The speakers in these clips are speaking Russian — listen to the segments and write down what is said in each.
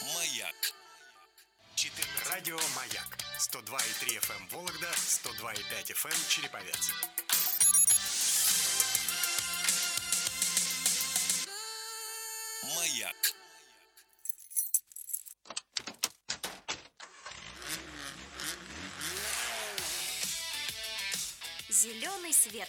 Маяк. Радио «Маяк». 102,3 FM Вологда, 102,5 FM Череповец. Маяк. Зеленый свет.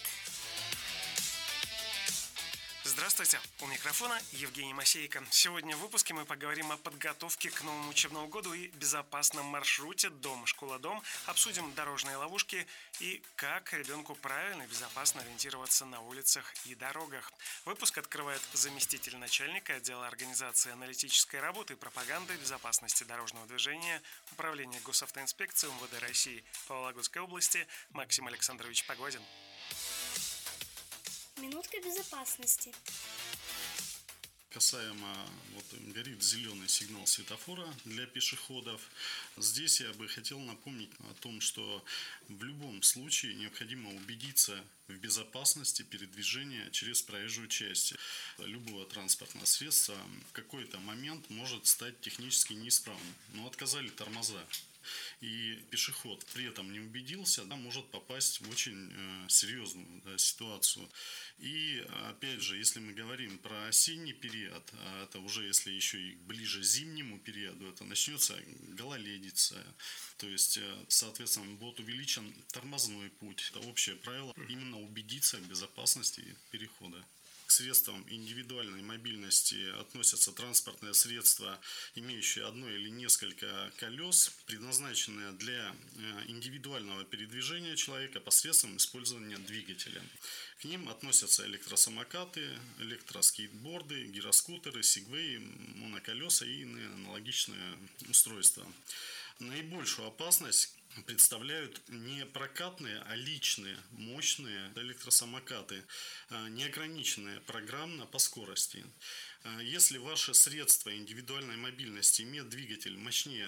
Здравствуйте, у микрофона Евгений Масейко. Сегодня в выпуске мы поговорим о подготовке к новому учебному году и безопасном маршруте дом-школа-дом, обсудим дорожные ловушки и как ребенку правильно и безопасно ориентироваться на улицах и дорогах. Выпуск открывает заместитель начальника отдела организации аналитической работы и пропаганды безопасности дорожного движения Управления госавтоинспекции МВД России по Вологодской области Максим Александрович Погодин. Минутка безопасности. Касаемо, горит зеленый сигнал светофора для пешеходов. Здесь я бы хотел напомнить о том, что в любом случае необходимо убедиться в безопасности передвижения через проезжую часть. Любого транспортного средства в какой-то момент может стать технически неисправным, но отказали тормоза. И пешеход при этом не убедился, может попасть в очень серьезную ситуацию. И опять же, если мы говорим про осенний период, это уже если еще и ближе к зимнему периоду, это начнется гололедица. То есть, соответственно, будет увеличен тормозной путь. Это общее правило, именно убедиться в безопасности перехода. К средствам индивидуальной мобильности относятся транспортные средства, имеющие одно или несколько колес, предназначенные для индивидуального передвижения человека посредством использования двигателя. К ним относятся электросамокаты, электроскейтборды, гироскутеры, сегвеи, моноколеса и иные аналогичные устройства. Наибольшую опасность представляют не прокатные, а личные, мощные электросамокаты, неограниченные программно по скорости. Если ваше средство индивидуальной мобильности имеет двигатель мощнее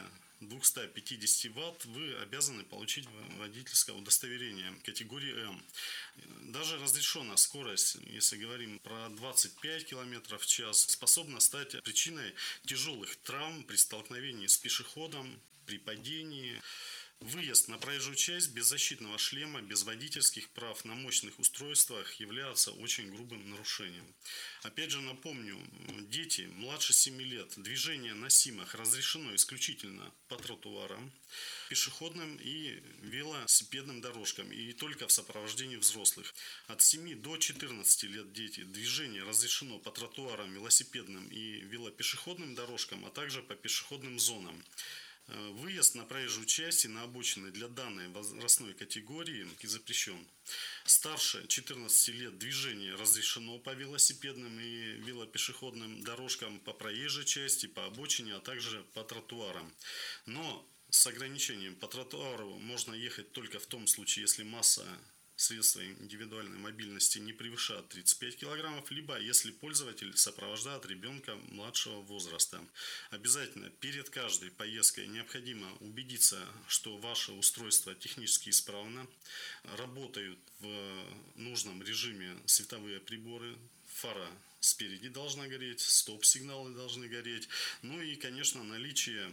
250 Вт, вы обязаны получить водительское удостоверение категории М. Даже разрешенная скорость, если говорим про 25 км в час, способна стать причиной тяжелых травм при столкновении с пешеходом, при падении. Выезд на проезжую часть без защитного шлема, без водительских прав на мощных устройствах является очень грубым нарушением. Опять же напомню, дети младше 7 лет, движение на СИМах разрешено исключительно по тротуарам, пешеходным и велосипедным дорожкам и только в сопровождении взрослых. От 7 до 14 лет дети, движение разрешено по тротуарам, велосипедным и велопешеходным дорожкам, а также по пешеходным зонам. Выезд на проезжую часть и на обочины для данной возрастной категории запрещен. Старше 14 лет движение разрешено по велосипедным и велопешеходным дорожкам, по проезжей части, по обочине, а также по тротуарам. Но с ограничением: по тротуару можно ехать только в том случае, если масса средства индивидуальной мобильности не превышает 35 кг, либо если пользователь сопровождает ребенка младшего возраста. Обязательно перед каждой поездкой необходимо убедиться, что ваше устройство технически исправно, работают в нужном режиме световые приборы, фара спереди должна гореть, стоп-сигналы должны гореть, ну и, конечно, наличие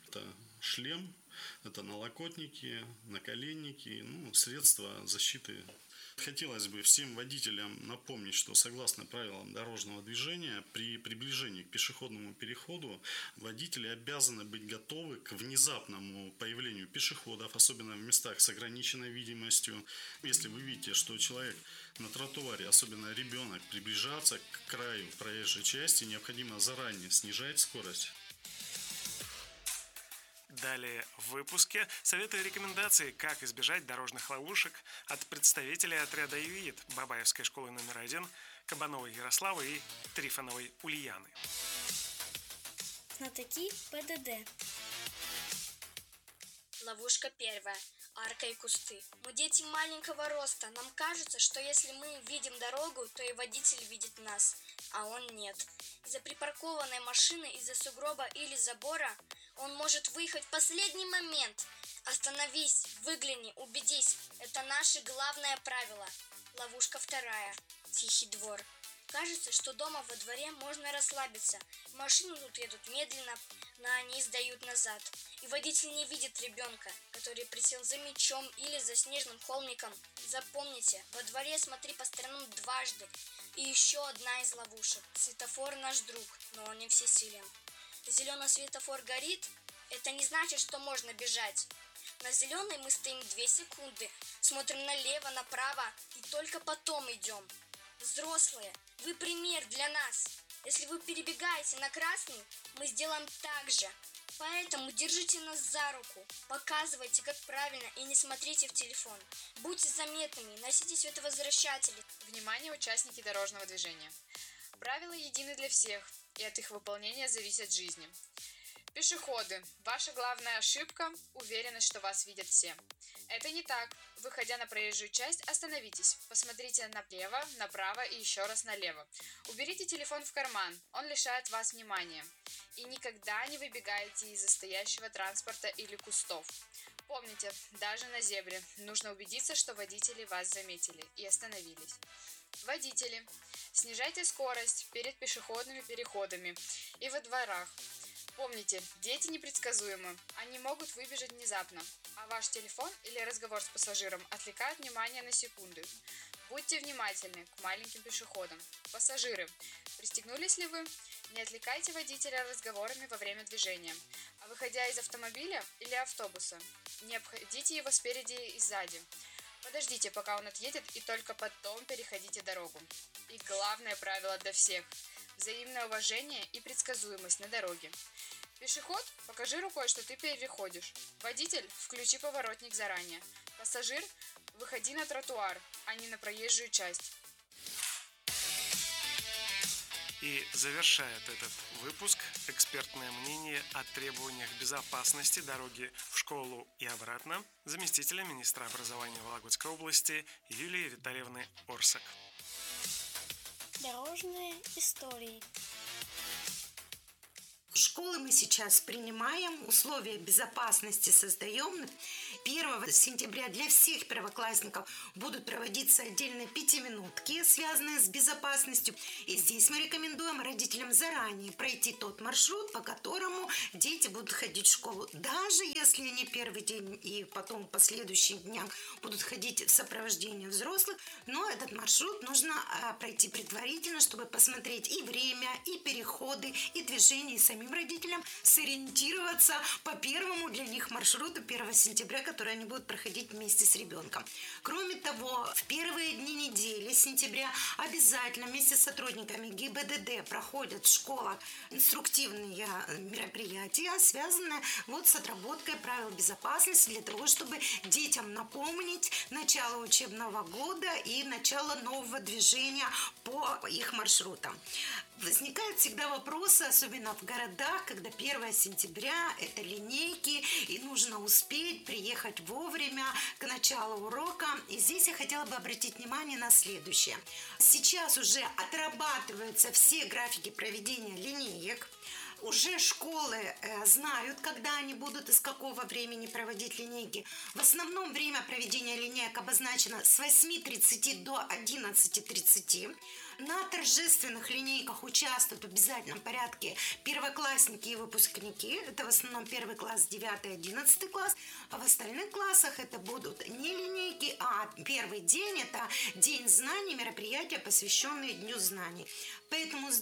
шлем, это налокотники, наколенники, средства защиты. Хотелось бы всем водителям напомнить, что согласно правилам дорожного движения, при приближении к пешеходному переходу водители обязаны быть готовы к внезапному появлению пешеходов, особенно в местах с ограниченной видимостью. Если вы видите, что человек на тротуаре, особенно ребенок, приближается к краю проезжей части, необходимо заранее снижать скорость. Далее в выпуске советы и рекомендации, как избежать дорожных ловушек от представителей отряда ЮИД Бабаевской школы номер 1, Кабановой Ярославы и Трифоновой Ульяны. Знатоки ПДД. Ловушка первая. Арка и кусты. Мы дети маленького роста. Нам кажется, что если мы видим дорогу, то и водитель видит нас, а он нет. Из-за припаркованной машины, из-за сугроба или забора он может выехать в последний момент. Остановись, выгляни, убедись. Это наше главное правило. Ловушка вторая. Тихий двор. Кажется, что дома во дворе можно расслабиться. Машины тут едут медленно, но они сдают назад. И водитель не видит ребенка, который присел за мячом или за снежным холмиком. Запомните, во дворе смотри по сторонам дважды. И еще одна из ловушек. Светофор наш друг, но он не всесилен. Зеленый светофор горит, это не значит, что можно бежать. На зеленый мы стоим 2 секунды, смотрим налево, направо и только потом идем. Взрослые, вы пример для нас. Если вы перебегаете на красный, мы сделаем так же. Поэтому держите нас за руку, показывайте, как правильно, и не смотрите в телефон. Будьте заметными, носите световозвращатели. Внимание, участники дорожного движения. Правила едины для всех, и от их выполнения зависят жизни. Пешеходы. Ваша главная ошибка – уверенность, что вас видят все. Это не так. Выходя на проезжую часть, остановитесь. Посмотрите налево, направо и еще раз налево. Уберите телефон в карман, он лишает вас внимания. И никогда не выбегайте из-за стоящего транспорта или кустов. Помните, даже на зебре нужно убедиться, что водители вас заметили и остановились. Водители. Снижайте скорость перед пешеходными переходами и во дворах. Помните, дети непредсказуемы, они могут выбежать внезапно, а ваш телефон или разговор с пассажиром отвлекают внимание на секунды. Будьте внимательны к маленьким пешеходам. Пассажиры, пристегнулись ли вы? Не отвлекайте водителя разговорами во время движения. А выходя из автомобиля или автобуса, не обходите его спереди и сзади. Подождите, пока он отъедет, и только потом переходите дорогу. И главное правило для всех – взаимное уважение и предсказуемость на дороге. Пешеход, покажи рукой, что ты переходишь. Водитель, включи поворотник заранее. Пассажир, выходи на тротуар, а не на проезжую часть. И завершает этот выпуск экспертное мнение о требованиях безопасности дороги в школу и обратно заместителя министра образования Вологодской области Юлии Витальевны Орсак. Дорожные истории. Школы мы сейчас принимаем, условия безопасности создаем. 1 сентября для всех первоклассников будут проводиться отдельные 5-минутки, связанные с безопасностью. И здесь мы рекомендуем родителям заранее пройти тот маршрут, по которому дети будут ходить в школу. Даже если они первый день и потом по следующим дням будут ходить в сопровождении взрослых, но этот маршрут нужно пройти предварительно, чтобы посмотреть и время, и переходы, и движение, и самим родителям сориентироваться по первому для них маршруту 1 сентября, который они будут проходить вместе с ребенком. Кроме того, в первые дни недели сентября обязательно вместе с сотрудниками ГИБДД проходят в школах инструктивные мероприятия, связанные с отработкой правил безопасности для того, чтобы детям напомнить начало учебного года и начало нового движения по их маршрутам. Возникают всегда вопросы, особенно в городах, когда 1 сентября – это линейки, и нужно успеть приехать вовремя к началу урока. И здесь я хотела бы обратить внимание на следующее. Сейчас уже отрабатываются все графики проведения линеек. Уже школы знают, когда они будут и с какого времени проводить линейки. В основном время проведения линеек обозначено с 8:30 до 11:30. На торжественных линейках участвуют в обязательном порядке первоклассники и выпускники. Это в основном 1 класс, 9-11 класс. А в остальных классах это будут не линейки, а первый день – это День знаний, мероприятия, посвященные Дню знаний. Поэтому